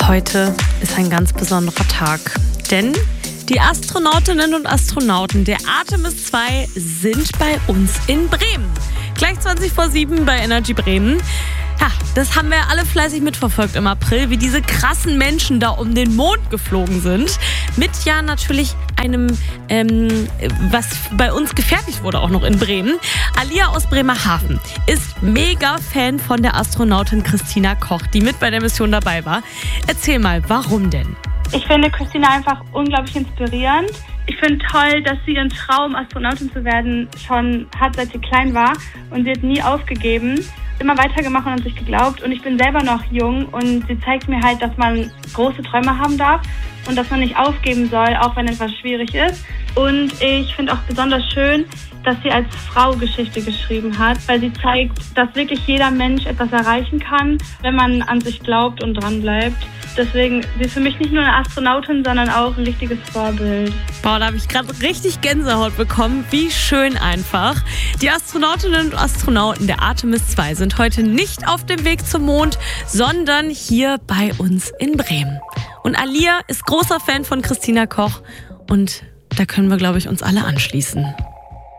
Heute ist ein ganz besonderer Tag, denn die Astronautinnen und Astronauten der Artemis 2 sind bei uns in Bremen. Gleich 7:20 bei Energy Bremen. Ja, das haben wir alle fleißig mitverfolgt im April, wie diese krassen Menschen da um den Mond geflogen sind. Mit ja natürlich einem, was bei uns gefertigt wurde, auch noch in Bremen. Alia aus Bremerhaven ist mega Fan von der Astronautin Christina Koch, die mit bei der Mission dabei war. Erzähl mal, warum denn? Ich finde Christina einfach unglaublich inspirierend. Ich finde toll, dass sie ihren Traum, Astronautin zu werden, schon hat, seit sie klein war. Und sie hat nie aufgegeben, immer weitergemacht und an sich geglaubt. Und ich bin selber noch jung und sie zeigt mir halt, dass man große Träume haben darf und dass man nicht aufgeben soll, auch wenn etwas schwierig ist. Und ich finde auch besonders schön, dass sie als Frau Geschichte geschrieben hat, weil sie zeigt, dass wirklich jeder Mensch etwas erreichen kann, wenn man an sich glaubt und dran bleibt. Deswegen, sie ist für mich nicht nur eine Astronautin, sondern auch ein richtiges Vorbild. Boah, da habe ich gerade richtig Gänsehaut bekommen. Wie schön einfach. Die Astronautinnen und Astronauten der Artemis 2 sind heute nicht auf dem Weg zum Mond, sondern hier bei uns in Bremen. Und Alia ist großer Fan von Christina Koch und da können wir, glaube ich, uns alle anschließen.